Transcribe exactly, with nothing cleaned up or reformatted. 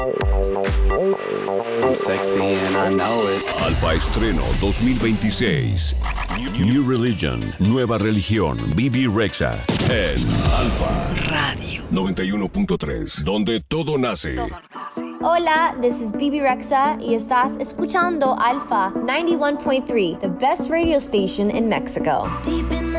I'm sexy and I know it. Alfa Estreno dos mil veintiséis. New Religion, nueva religión, Bebe Rexha. En Alfa Radio noventa y uno punto tres, donde todo nace. Hola, this is Bebe Rexha y estás escuchando Alfa ninety-one point three, the best radio station in Mexico. Deep in the